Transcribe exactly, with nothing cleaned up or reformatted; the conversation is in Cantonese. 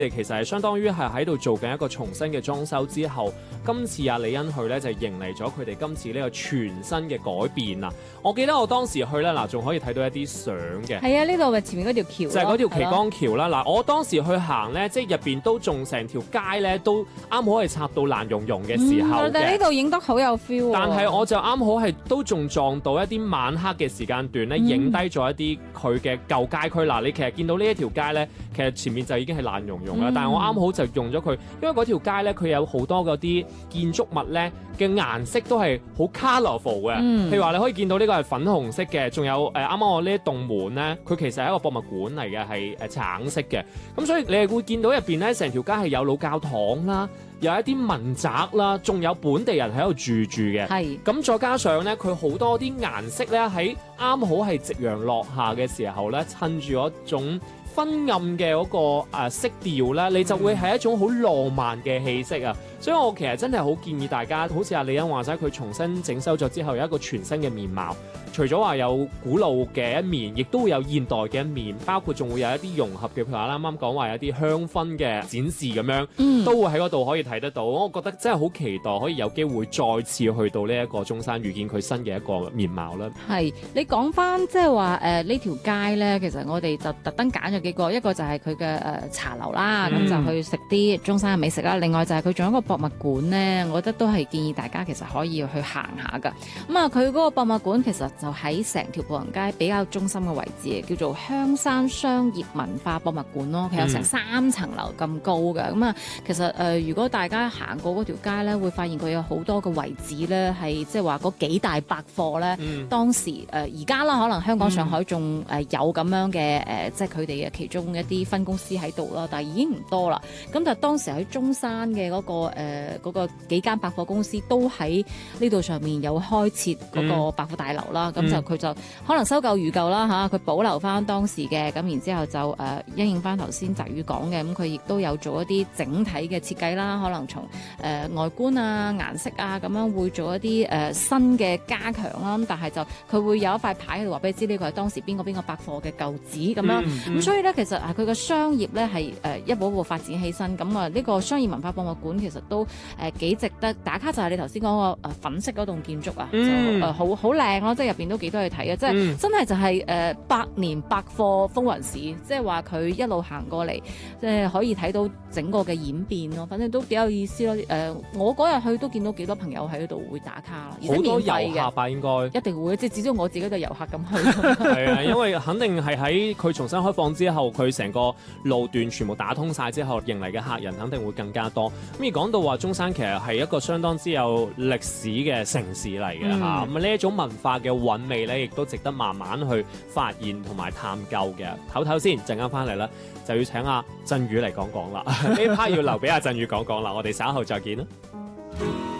其實係相當於係喺度做緊一個重新嘅裝修之後，今次阿李欣去咧就迎嚟咗佢哋今次呢個全新嘅改變啊！我記得我當時去咧，嗱仲可以睇到一啲相嘅。 係啊，呢度咪前面嗰條橋， 就係嗰條旗杆橋啦。嗱，我當時去行咧，即係入邊都仲成條街咧，都啱好係插到爛溶溶嘅時候嘅。 嗯、但係呢度影得好有 feel、啊。 但係我就啱好係都仲撞到一啲晚黑嘅時間段咧，影低咗一啲佢嘅舊街區。嗱、嗯，你其實見到呢一條街咧，其實前面就已經係爛溶溶啦。嗯、但係我啱好就用咗佢，因為嗰條街咧，佢有好多嗰啲建築物咧嘅顏色都係好 colourful 嘅。嗯、譬如話你可以見到呢個係粉紅色嘅，仲有誒啱啱我呢一棟門咧，佢其實係一個博物館嚟嘅，係誒橙色嘅。咁所以你係會見到入邊咧，成條街係有老教堂啦，有一啲民宅啦，仲有本地人喺度住住嘅。係咁是再加上咧，佢好多啲顏色咧喺啱好係夕陽落下嘅時候咧，襯住嗰種昏暗嘅嗰個誒色調咧，你就會係一種好浪漫嘅氣息啊！所以我其實真係好建議大家，好似阿李欣話齋，佢重新整修咗之後有一個全新嘅面貌。除咗話有古老嘅一面，亦都會有現代嘅一面，包括仲會有一啲融合嘅，譬如話啱啱講話有啲香薰嘅展示咁樣，嗯、都會喺嗰度可以睇得到。我覺得真係好期待可以有機會再次去到呢一個中山，遇見佢新嘅一個面貌啦。 係你講翻即係話誒呢條街咧，其實我哋就特登揀咗幾個，一個就係佢嘅誒茶樓啦，咁、嗯、就去食啲中山嘅美食啦。另外就係佢仲有一個博物館咧，我覺得都係建議大家其實可以去行下噶。咁啊，佢嗰個博物館其實就喺成條步行街比較中心嘅位置，叫做香山商業文化博物館咯。佢有成三層樓咁高嘅。咁啊、嗯，其實誒、呃，如果大家行過嗰條街咧，會發現佢有好多嘅遺址咧，係即係話嗰幾大百貨咧，嗯、當時誒而家啦，可能香港、上海仲誒有咁樣嘅誒、呃，即係佢哋嘅其中一啲分公司喺度啦，但係已經唔多啦。咁但係當時喺中山嘅嗰、嗰個誒嗰、呃嗰個幾間百貨公司都喺呢度上面有開設嗰個百貨大樓啦，咁、嗯、就。佢就可能收舊如舊啦嚇，佢保留翻當時嘅，咁然之後就誒因應翻頭先澤宇講嘅，咁佢亦都有做一啲整體嘅設計啦，可能從誒、呃、外觀啊、顏色啊咁樣會做一啲誒、呃、新嘅加強啦。咁但係就佢會有一塊牌喺度話俾你知呢個係當時邊個邊個百貨嘅舊址咁樣。咁、嗯嗯、所以咧其實啊佢嘅商業咧係誒一步一步發展起身。咁啊呢個商業文化博物館其實都誒幾、呃、值得打卡，就係你頭先講個誒粉色嗰棟建築啊，嗯、就誒好好靚咯，即係入邊都幾多去睇啊！即係、嗯、真係就係、是、誒、呃、百年百貨風雲史，即係話佢一路行過嚟，即係可以睇到整個嘅演變咯。反正都幾有意思咯。誒、呃，我嗰日去都見到幾多朋友喺度會打卡啦， 好多遊客吧應該一定會，即係至少我自己都係遊客咁去。 係啊，因為肯定係喺佢重新開放之後，佢成個路段全部打通晒之後，迎嚟嘅客人肯定會更加多。咁而講到話中山其實係一個相當之有歷史嘅城市嚟嘅嚇，咁啊呢一種文化嘅韻味咧，亦都值得慢慢去發現同埋探究嘅。唞唞先，陣間翻嚟啦，就要請阿振宇嚟講講啦。呢 part 要留俾阿振宇講講啦，我哋稍後再見啦。